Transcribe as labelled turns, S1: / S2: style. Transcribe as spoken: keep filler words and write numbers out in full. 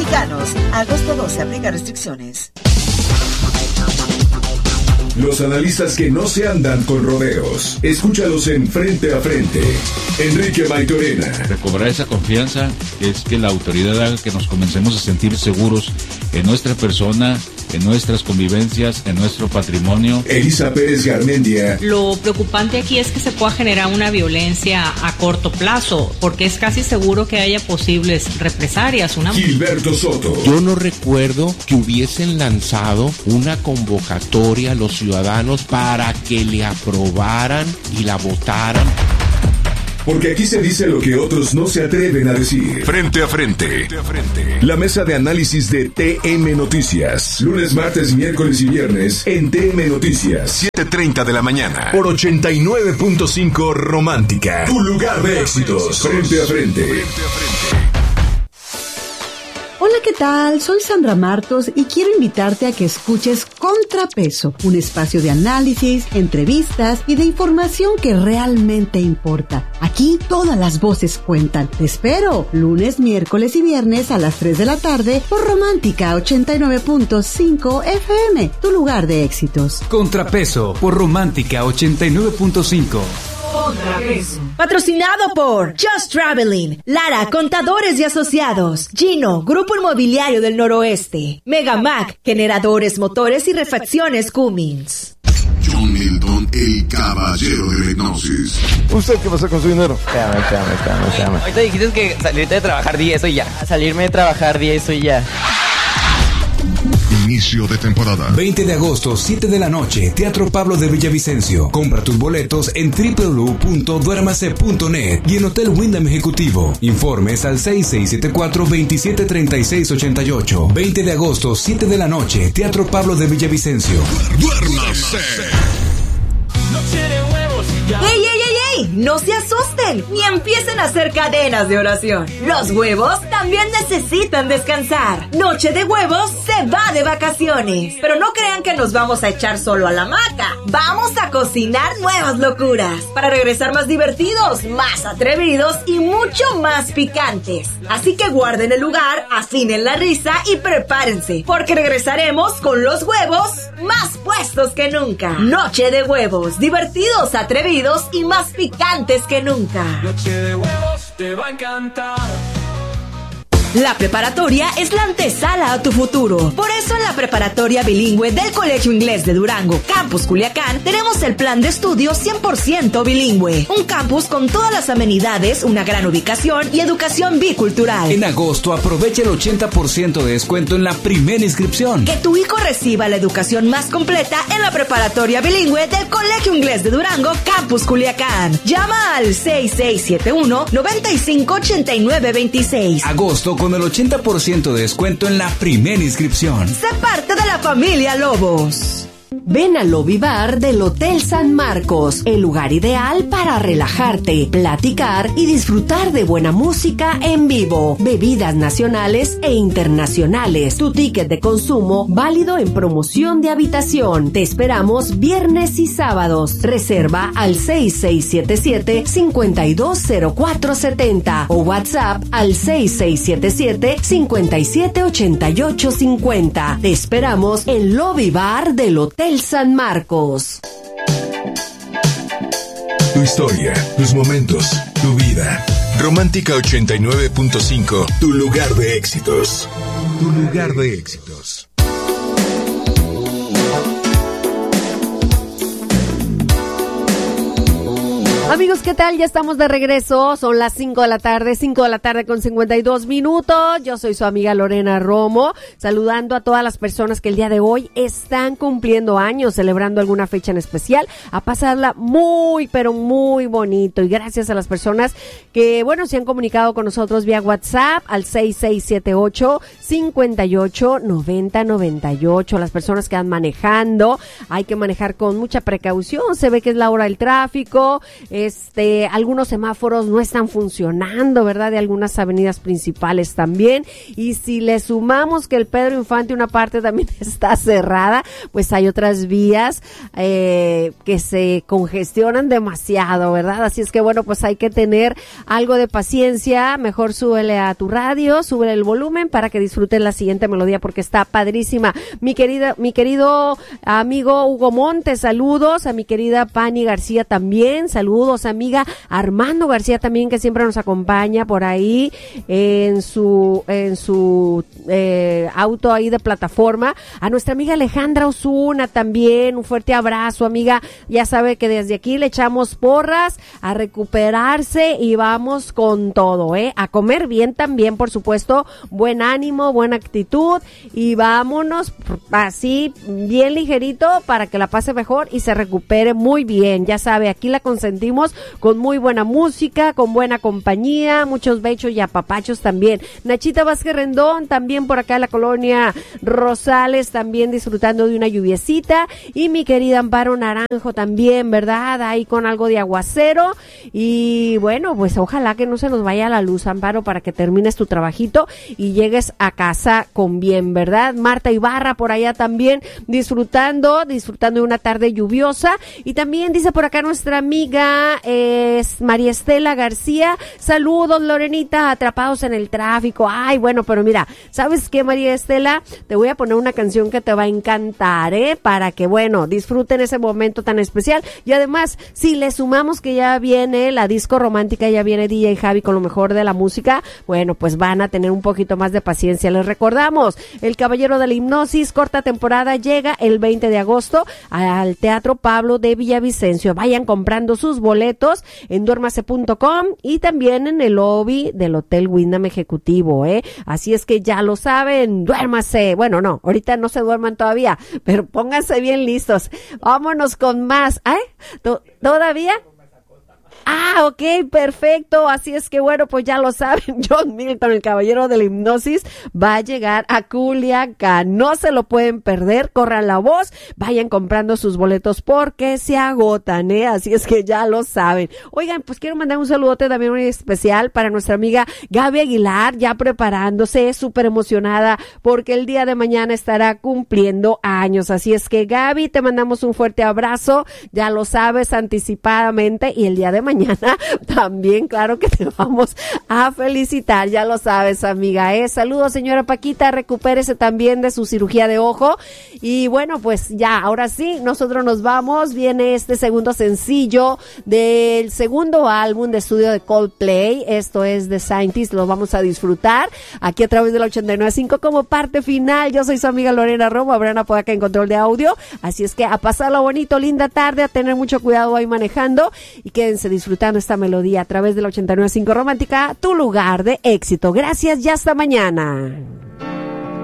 S1: mexicanos. Agosto doce, aplica restricciones.
S2: Los analistas que no se andan con rodeos. Escúchalos en Frente a Frente. Enrique Maitorena.
S3: Recobrar esa confianza es que la autoridad haga que nos comencemos a sentir seguros en nuestra persona, en nuestras convivencias, en nuestro patrimonio.
S2: Elisa Pérez Garmendia.
S4: Lo preocupante aquí es que se pueda generar una violencia a corto plazo, porque es casi seguro que haya posibles represalias. Una...
S2: Gilberto Soto.
S5: Yo no recuerdo que hubiesen lanzado una convocatoria a los ciudadanos para que le aprobaran y la votaran.
S2: Porque aquí se dice lo que otros no se atreven a decir. Frente a frente. La mesa de análisis de T M Noticias. Lunes, martes, miércoles y viernes en T M Noticias. siete treinta de la mañana. Por ochenta y nueve punto cinco Romántica. Tu lugar de éxitos. Frente a frente.
S6: Hola, ¿qué tal? Soy Sandra Martos y quiero invitarte a que escuches Contrapeso, un espacio de análisis, entrevistas y de información que realmente importa. Aquí todas las voces cuentan. Te espero lunes, miércoles y viernes a las tres de la tarde por Romántica ochenta y nueve punto cinco F M, tu lugar de éxitos.
S7: Contrapeso por Romántica ochenta y nueve punto cinco.
S8: Contrapeso. Patrocinado por Just Traveling, Lara, Contadores y Asociados, Gino, Grupo Inmobiliario del Noroeste, Megamac, Generadores, Motores y Refacciones Cummins.
S9: John Milton, el caballero de la hipnosis.
S10: ¿Usted qué pasa con su dinero?
S11: Espérame, espérame, espérame, espérame. Ahorita dijiste que salirte de trabajar día, eso y ya. Salirme de trabajar día, eso y ya.
S9: Inicio de temporada.
S7: veinte de agosto, siete de la noche, Teatro Pablo de Villavicencio. Compra tus boletos en doble u doble u doble u punto duérmase punto net y en Hotel Wyndham Ejecutivo. Informes al seis seis siete cuatro, veintisiete treinta y seis ochenta y ocho. veinte de agosto, siete de la noche, Teatro Pablo de Villavicencio.
S9: ¡Duérmase!
S8: ¡Ey, ey, ey, ey! No se asusten ni empiecen a hacer cadenas de oración. Los huevos también necesitan descansar. Noche de Huevos se va de vacaciones. Pero no crean que nos vamos a echar solo a la hamaca. Vamos a cocinar nuevas locuras para regresar más divertidos, más atrevidos y mucho más picantes. Así que guarden el lugar, afinen la risa y prepárense, porque regresaremos con los huevos más puestos que nunca. Noche de Huevos, divertidos, atrevidos y más picantes que nunca.
S12: Noche de Huevos te va a encantar.
S8: La preparatoria es la antesala a tu futuro. Por eso en la preparatoria bilingüe del Colegio Inglés de Durango, Campus Culiacán, tenemos el plan de estudio cien por ciento bilingüe. Un campus con todas las amenidades, una gran ubicación y educación bicultural.
S7: En agosto aprovecha el ochenta por ciento de descuento en la primera inscripción.
S8: Que tu hijo reciba la educación más completa en la preparatoria bilingüe del Colegio Inglés de Durango, Campus Culiacán. Llama al seis seis siete uno, nueve cinco ocho nueve dos seis.
S7: Agosto con el ochenta por ciento de descuento en la primera inscripción.
S8: Sé parte de la familia Lobos.
S13: Ven al Lobby Bar del Hotel San Marcos, el lugar ideal para relajarte, platicar y disfrutar de buena música en vivo, bebidas nacionales e internacionales. Tu ticket de consumo válido en promoción de habitación. Te esperamos viernes y sábados. Reserva al seis seis siete siete, cinco dos cero cuatro siete cero o WhatsApp al seis seis siete siete, cinco siete ocho ocho cinco cero. Te esperamos en Lobby Bar del Hotel San Marcos.
S2: Tu historia, tus momentos, tu vida. Romántica ochenta y nueve punto cinco, tu lugar de éxitos. Tu lugar de éxitos.
S14: Amigos, ¿qué tal? Ya estamos de regreso. Son las cinco de la tarde, cinco de la tarde con cincuenta y dos minutos. Yo soy su amiga Lorena Romo, saludando a todas las personas que el día de hoy están cumpliendo años, celebrando alguna fecha en especial, a pasarla muy, pero muy bonito. Y gracias a las personas que, bueno, se han comunicado con nosotros vía WhatsApp al seis seis siete ocho, cinco ocho, nueve cero nueve ocho. Las personas que van manejando, hay que manejar con mucha precaución. Se ve que es la hora del tráfico, eh, este, algunos semáforos no están funcionando, ¿verdad? De algunas avenidas principales también. Y si le sumamos que el Pedro Infante una parte también está cerrada, pues hay otras vías eh, que se congestionan demasiado, ¿verdad? Así es que bueno, pues hay que tener algo de paciencia. Mejor súbele a tu radio, súbele el volumen para que disfruten la siguiente melodía porque está padrísima. Mi querida, mi querido amigo Hugo Montes, saludos. A mi querida Pani García también, saludos. Amiga Armando García también, que siempre nos acompaña por ahí en su en su eh, auto ahí de plataforma. A nuestra amiga Alejandra Osuna también, un fuerte abrazo, amiga. Ya sabe que desde aquí le echamos porras a recuperarse y vamos con todo, ¿eh? A comer bien también, por supuesto, buen ánimo, buena actitud y vámonos así bien ligerito para que la pase mejor y se recupere muy bien. Ya sabe, aquí la consentimos con muy buena música, con buena compañía, muchos bechos y apapachos también. Nachita Vázquez Rendón también por acá en la colonia Rosales, también disfrutando de una lluviecita, y mi querida Amparo Naranjo también, ¿verdad? Ahí con algo de aguacero. Y bueno, pues ojalá que no se nos vaya la luz, Amparo, para que termines tu trabajito y llegues a casa con bien, ¿verdad? Marta Ibarra por allá también disfrutando, disfrutando de una tarde lluviosa. Y también dice por acá nuestra amiga eh, María Estela García, saludos Lorenita, atrapados en el tráfico. Ay, bueno, pero mira, ¿sabes qué, María Estela? Te voy a poner una canción que te va a encantar, ¿eh? Para que, bueno, disfruten ese momento tan especial. Y además, si le sumamos que ya viene la disco romántica, ya viene D J Javi con lo mejor de la música, bueno, pues van a tener un poquito más de paciencia. Les recordamos, El Caballero de la Hipnosis, corta temporada, llega el veinte de agosto al Teatro Pablo de Villavicencio. Vayan comprando sus boletos en duérmase punto com y también en el lobby del Hotel Wyndham Ejecutivo, ¿eh? Así es que ya lo saben, duérmase. Bueno, no, ahorita no se duerman todavía, pero pónganse bien listos. Vámonos con más. ¿Eh? ¿Todavía? Ah, ok, perfecto. Así es que bueno, pues ya lo saben, John Milton, el Caballero de la Hipnosis, va a llegar a Culiacán. No se lo pueden perder, corran la voz, vayan comprando sus boletos porque se agotan, ¿eh? Así es que ya lo saben. Oigan, pues quiero mandar un saludote también muy especial para nuestra amiga Gaby Aguilar, ya preparándose, súper emocionada porque el día de mañana estará cumpliendo años. Así es que Gaby, te mandamos un fuerte abrazo, ya lo sabes anticipadamente, y el día de mañana mañana también, claro que te vamos a felicitar, ya lo sabes, amiga, ¿eh? Saludos, señora Paquita, recupérese también de su cirugía de ojo. Y bueno, pues ya, ahora sí, nosotros nos vamos, viene este segundo sencillo del segundo álbum de estudio de Coldplay, esto es The Scientist, lo vamos a disfrutar aquí a través de la ochenta y nueve punto cinco como parte final. Yo soy su amiga Lorena Romo, Abrana por acá en control de audio, así es que a pasarlo bonito, linda tarde, a tener mucho cuidado ahí manejando y quédense disfrutando esta melodía a través de la ochenta y nueve punto cinco Romántica, tu lugar de éxito. Gracias y hasta mañana.